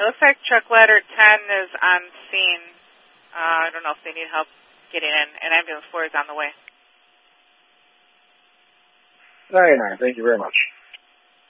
It looks like truck ladder 10 is on scene. I don't know if they need help getting in. An ambulance 4 is on the way. 99, thank you very much.